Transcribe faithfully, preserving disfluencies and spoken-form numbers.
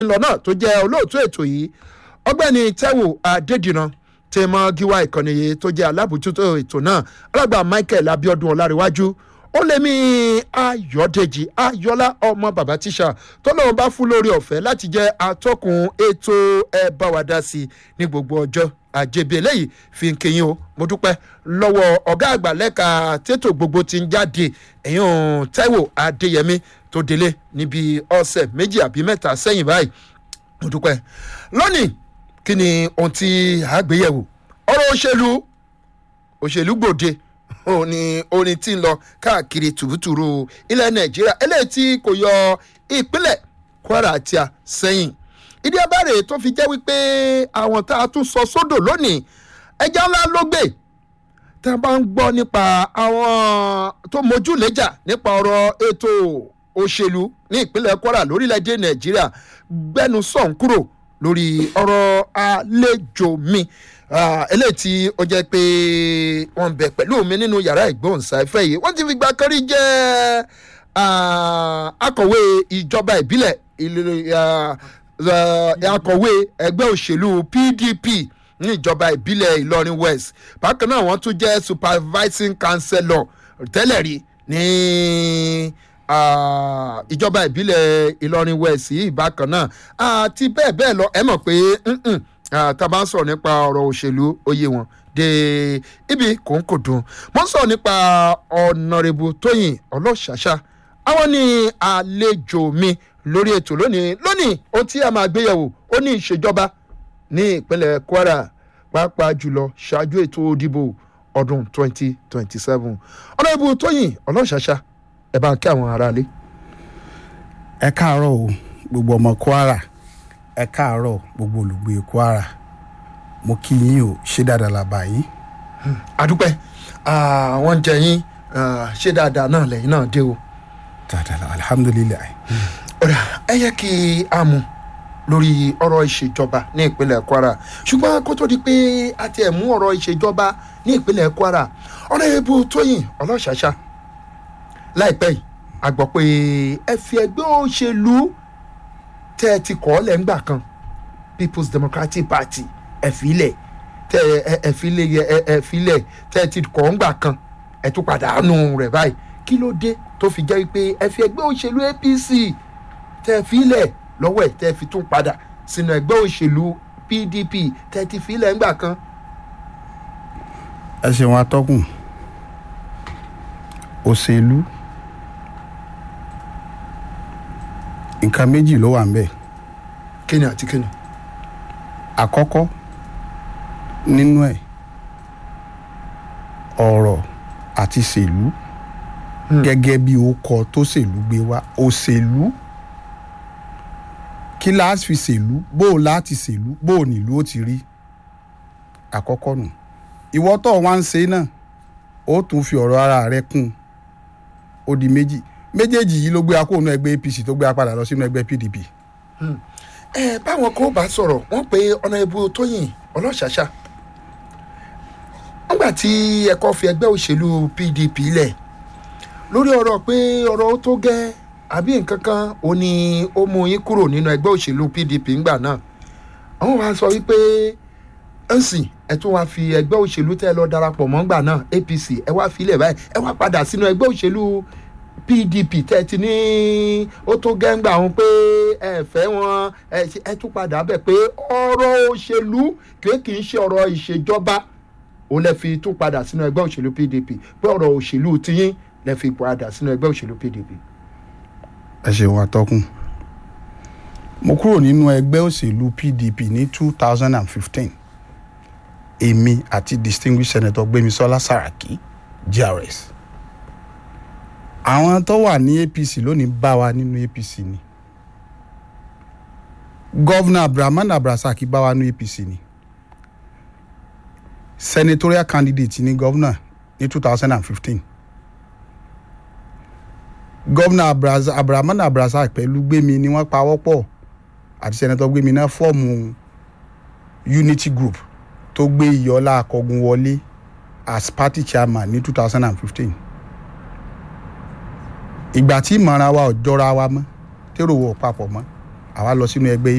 ńlọ náà tó jẹ́ olóòtú ètò yìí ọgbẹ́ni Taiwo Adédìran tèmọ́ gíwá ìkànnì yìí tó jẹ́ alábòjútó ètò náà alàgbà Michael Abiodun Ọláréwájú ó lé mi Ayọ̀dèjì Ayọ̀lá ọmọ bàbá tíṣà tó lóun bá fún lórí ọ̀fẹ́ láti jẹ́ atọ́kùn ètò ẹ bá wa dá sí ní gbogbo ọjọ́ àjẹbí eléyìí fi ń kéyìn o mo dúpẹ́ lọ́wọ́ ọ̀gá àgbà lẹ́ka tètò gbogbo ti ń jáde ẹ̀yìn Taiwo Adéyẹmí tó délé níbi ọ̀sẹ̀ méjì àbí mẹ́ta sẹ́yìn báyìí mo dúpẹ́ lónìí kí ni ohun tí àgbéyẹ̀wò ọ̀rọ̀ òṣèlú òṣèlú gbòde òní orin tí ń lọ káàkiri tùbútùrú ilẹ̀ Nàìjíríà eléyìí tí kò yọ ìpínlẹ̀ Kwara àti àsẹ́yìn ìdí abáre tó fi jẹ́ wípé àwọn tá a tún sọ sódò lónìí ẹja ńlá ló gbé tá a bá ń gbọ́ nípa àwọn tó mójúlẹ́jà nípa ọ̀rọ̀ ètò òṣèlú ní ìpínlẹ̀ Kwara lórílẹ̀‐èdè Nàìjíríà gbẹ́nu sọ̀n kúrò lórí ọ̀rọ̀ àlejò mi eléyìí tí ó jẹ́ pé wọ́n ń bẹ pẹ̀lú mi nínú yàrá ìgbóhùnsáfẹ́ yìí wọ́n ti fi gba kárí jẹ́ akọ̀wé ìjọba ìbílẹ̀ akọ̀wé ẹgbẹ́ òṣèlú P D P ní ìjọba ìbílẹ̀ Ìlọrin West bákan náà wọ́n tún jẹ́ supervising councillor tẹ́lẹ̀ rí ní ìjọba ìbílẹ̀ Ìlọrin West yìí bákan náà àti bẹ́ẹ̀ bẹ́ẹ̀ lọ ẹ mọ̀ pé tá a bá ń sọ̀rọ̀ nípa ọ̀rọ̀ òṣèlú oyè wọn de ibi kò ń kò dùn mo ń sọ̀rọ̀ nípa ọ̀nàrẹ́bù Tóyìn Ọlọ́ṣàṣà àwọn ní àlejò mi lórí ètò lónìí lónìí ohun tí a máa gbéyẹ̀wò ó ní ìṣèjọba ní ìpínlẹ̀ Kwara pàápàá jùlọ ṣáájú ètò òdìbò ọdún twenty twenty seven ọ̀nàrẹ́bù Tóyìn Ọlọ́ṣàṣà ẹ bá ń kí àwọn aráalé. ẹ káàárọ̀ o gbogbo ọmọ Kwara ẹ káàárọ̀ gbogbo olùgbé Kwara mo kí yín o ṣé dáadáa la bá yín. àdúpẹ́ àwọn jẹ yín ṣé dáadáa náà lẹ́yìn náà dé o. dáadáa alhamdulilayi. ọ̀rẹ́ ẹ yẹ kí a mú lórí ọ̀rọ̀ ìṣèjọba ní ìpínlẹ̀ Kwara ṣùgbọ́n kó tó di pé a ti ẹ̀ mú ọ̀rọ̀ ìṣèjọba ní ìpínlẹ̀ Kwara Ọ̀nàrẹ́bù Tóyìn Ọlọ́ṣàṣà láìpẹ́ yìí a gbọ́ pé ẹ fi ẹgbẹ́ òṣèlú tẹ́ ẹ ti kọ́ lẹ́ngbà kan People's Democratic Party ẹ fi ilẹ̀ tẹ́ ẹ fi ilẹ̀ ẹ fi ilẹ̀ tẹ́ ẹ ti kọ́ ńgbà kan ẹ tún padà nù rẹ̀ báyìí kí ló dé tó fi jẹ́ pé ẹ fi ẹgbẹ́ òṣèlú A P C tẹ́ ẹ fi ilẹ̀ lọ́wọ́ ẹ̀ tẹ́ ẹ fi tún padà sínú ẹgbẹ́ òṣèlú P D P tẹ́ ẹ ti fi ilẹ̀ ńgbà kan. ẹ ṣeun atọ́kùn òṣèlú nǹkan méjì ló wà ńbẹ̀. kíni àti kíni. àkọ́kọ́ nínú ẹ̀ ọ̀rọ̀ àti ṣèlú gẹ́gẹ́ bí ó kọ tó ṣèlú gbé wá òṣèlú kí láti fi ṣèlú bó o láti ṣèlú bó o nílùú ó ti rí àkọ́kọ́ nù ìwọ tó wá ń ṣe náà ó tún fi ọ̀rọ̀ ara rẹ kún ó di méjì méjèèjì yìí ló gbé akóònù ẹgbẹ́ A P C tó gbé apádà lọ sínú ẹgbẹ́ P D P. ẹ báwọn kò bá sọ̀rọ̀ wọ́n pe Ọ̀nàrẹ́bù Tóyìn Ọlọ́ṣàṣà nígbà tí ẹ̀kọ́ fi ẹgbẹ́ òṣèlú P D P lẹ̀ lórí ọ̀rọ̀ pé ọ̀rọ̀ ó tó gẹ́ àbí nǹkan kan ó ní ó mú yín kúrò nínú ẹgbẹ́ òṣèlú P D P ńgbà náà àwọn wa sọ wípé ẹ̀sìn ẹ tún wá fi ẹgbẹ́ òṣèlú tẹ́ lọ darapọ̀ mọ́ ńgbà náà A P C ẹ wá filẹ̀ báyìí ẹ wá padà sínú ẹgbẹ́ òṣèlú P D P tẹ́ ti ní ó tó gẹ́ngbà wọn pé ẹ fẹ́ wọn ẹ tún padà bẹ̀ pé ọ̀rọ̀ òṣèlú kì í ṣe ọ̀rọ̀ ìṣèjọba ó lè fi tún padà sínú ẹgbẹ́ òṣèlú P D P pé ọ̀rọ̀ òṣèlú tiyín lè fi padà sínú ẹgbẹ́ òṣèlú P D P. ẹ ṣeun atọ́kùn mo kúrò nínú ẹgbẹ́ òṣèlú P D P ní two thousand and fifteen èmi àti distinguished senator Gbémisọ́lá Sàràkí G R S àwọn tó wà ní A P C lónìí bá wa nínú A P C ni gọ́vnà Abdulrahman Abdulrasaq bá wa nínú A P C ni senatorial candidate ní gọ́vnà ní two thousand and fifteen gọ́vnà Abdulrahman Abdulrasaq pẹ̀lú Gbémi ni wọ́n pawọ́pọ̀ àti senator Gbémi náà fọ́ọ̀mù unity group tó gbé Iyọlá Akọgun wọlé as party chairman ní two thousand and fifteen ìgbà tí ìmọ̀ràn wa ò jọra wa mọ́ tèrò wọ̀ papọ̀ mọ́ àwa lọ sínú ẹgbẹ́